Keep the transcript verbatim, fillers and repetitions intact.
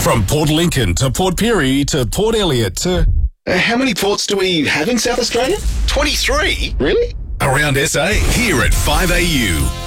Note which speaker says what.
Speaker 1: From Port Lincoln to Port Pirie to Port Elliot to...
Speaker 2: Uh, how many ports do we have in South Australia?
Speaker 3: twenty-three?
Speaker 2: Really?
Speaker 1: Around S A, here at five A U.